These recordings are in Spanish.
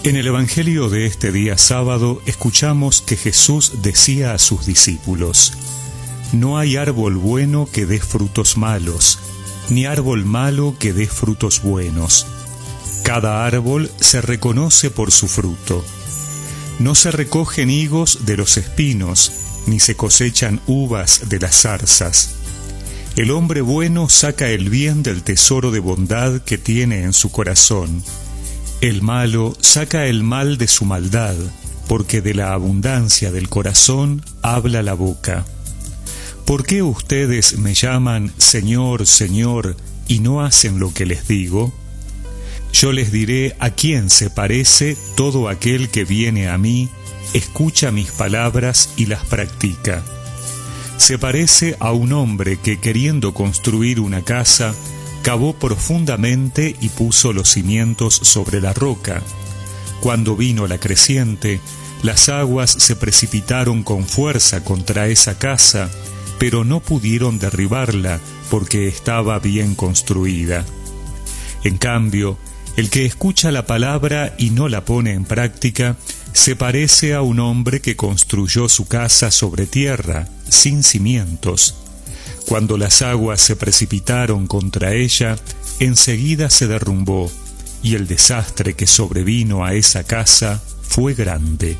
En el Evangelio de este día sábado escuchamos que Jesús decía a sus discípulos: «No hay árbol bueno que dé frutos malos, ni árbol malo que dé frutos buenos. Cada árbol se reconoce por su fruto. No se recogen higos de los espinos, ni se cosechan uvas de las zarzas. El hombre bueno saca el bien del tesoro de bondad que tiene en su corazón. El malo saca el mal de su maldad, porque de la abundancia del corazón habla la boca. ¿Por qué ustedes me llaman Señor, Señor, y no hacen lo que les digo? Yo les diré a quién se parece todo aquel que viene a mí, escucha mis palabras y las practica. Se parece a un hombre que, queriendo construir una casa, cavó profundamente y puso los cimientos sobre la roca. Cuando vino la creciente, las aguas se precipitaron con fuerza contra esa casa, pero no pudieron derribarla porque estaba bien construida. En cambio, el que escucha la palabra y no la pone en práctica, se parece a un hombre que construyó su casa sobre tierra, sin cimientos. Cuando las aguas se precipitaron contra ella, enseguida se derrumbó, y el desastre que sobrevino a esa casa fue grande».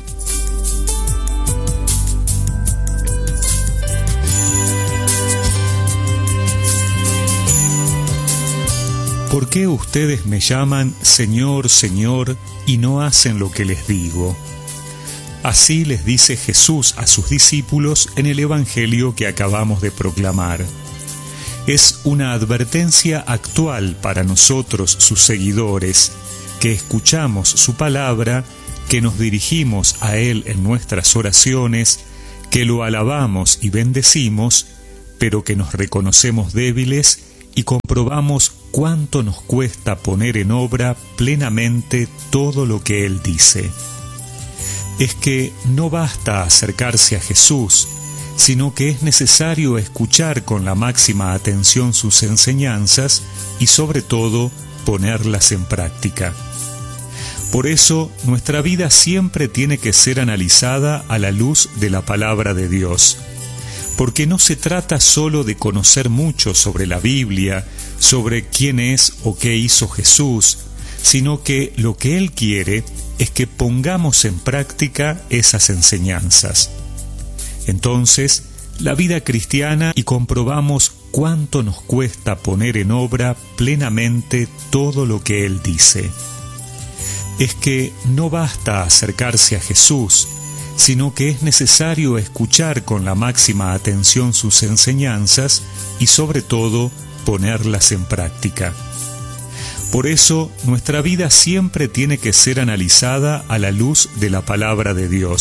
¿Por qué ustedes me llaman Señor, Señor, y no hacen lo que les digo? Así les dice Jesús a sus discípulos en el Evangelio que acabamos de proclamar. Es una advertencia actual para nosotros, sus seguidores, que escuchamos su palabra, que nos dirigimos a Él en nuestras oraciones, que lo alabamos y bendecimos, pero que nos reconocemos débiles y comprobamos cuánto nos cuesta poner en obra plenamente todo lo que Él dice. Es que no basta acercarse a Jesús, sino que es necesario escuchar con la máxima atención sus enseñanzas y sobre todo ponerlas en práctica. Por eso nuestra vida siempre tiene que ser analizada a la luz de la palabra de Dios. Porque no se trata solo de conocer mucho sobre la Biblia, sobre quién es o qué hizo Jesús, sino que lo que Él quiere es que pongamos en práctica esas enseñanzas. Entonces, la vida cristiana y comprobamos cuánto nos cuesta poner en obra plenamente todo lo que Él dice. Es que no basta acercarse a Jesús, sino que es necesario escuchar con la máxima atención sus enseñanzas y sobre todo ponerlas en práctica. Por eso nuestra vida siempre tiene que ser analizada a la luz de la palabra de Dios.